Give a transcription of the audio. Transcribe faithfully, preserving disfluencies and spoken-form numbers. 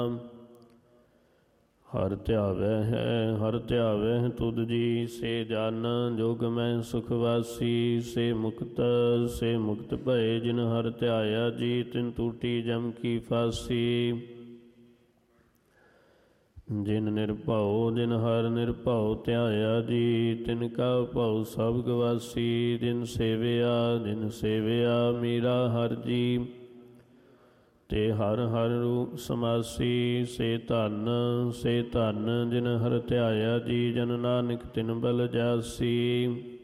ਹਰ ਧਿਆਵੈ ਹੈ ਹਰ ਧਿਆਵੈ ਤੁਧ ਜੀ, ਸੇ ਜਨ ਜੋਗ ਮੈਂ ਸੁਖ ਵਾਸੀ। ਸੇ ਮੁਕਤ ਸੇ ਮੁਕਤ ਭਏ, ਜਿਨ ਹਰ ਧਿਆਇਆ ਜੀ, ਤਿਨ ਟੂਟੀ ਜਮ ਕੀ ਫਾਸੀ। ਜਿਨ ਨਿਰਭਉ ਜਿਨ ਹਰ ਨਿਰਭਉ ਧਿਆਇਆ ਜੀ, ਤਿਨ ਕਾ ਭਉ ਸਭ ਗਵਾਸੀ। ਜਿਨ ਸੇਵਿਆ ਜਿਨ ਸੇਵਿਆ ਮੀਰਾ ਹਰ ਜੀ, ਤੇ ਹਰ ਹਰ ਰੂਪ ਸਮਾਸੀ। ਸੇ ਧਨ ਸੇ ਧਨ ਜਿਨ ਹਰ ਧਿਆਇਆ ਜੀ, ਜਨ ਨਾਨਕ ਤਿਨ ਬਲ ਜਾਸੀ।